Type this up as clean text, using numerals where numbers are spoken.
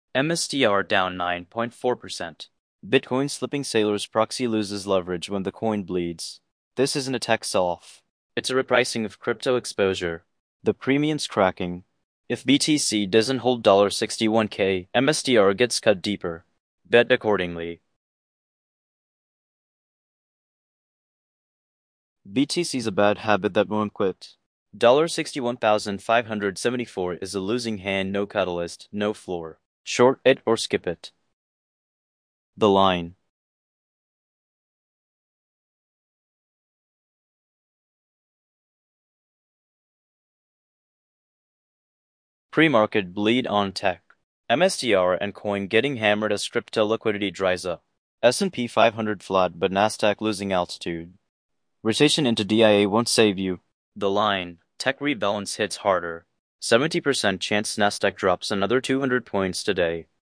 MSTR down 9.4%. Bitcoin slipping sailor's proxy loses leverage when the coin bleeds. This isn't a tech sell-off. It's a repricing of crypto exposure. The premium's cracking. If BTC doesn't hold $61K, MSTR gets cut deeper. Bet accordingly. BTC's a bad habit that won't quit. $61,574 is a losing hand, no catalyst, no floor. Short it or skip it. The line. Pre-market bleed on tech. MSTR and coin getting hammered as crypto liquidity dries up. S&P 500 flat but Nasdaq losing altitude. Rotation into DIA won't save you. The line. Tech rebalance hits harder. 70% chance Nasdaq drops another 200 points today.